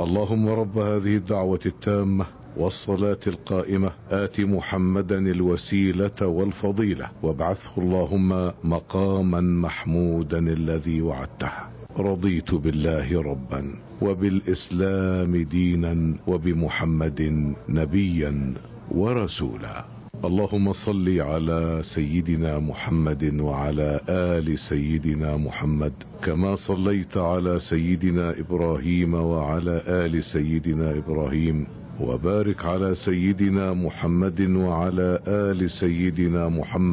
اللهم رب هذه الدعوة التامة والصلاة القائمة آت محمدا الوسيلة والفضيلة وابعثه اللهم مقاما محمودا الذي وعدته. رضيت بالله ربا وبالإسلام دينا وبمحمد نبيا ورسولا. اللهم صل على سيدنا محمد وعلى آل سيدنا محمد كما صليت على سيدنا إبراهيم وعلى آل سيدنا إبراهيم، وبارك على سيدنا محمد وعلى آل سيدنا محمد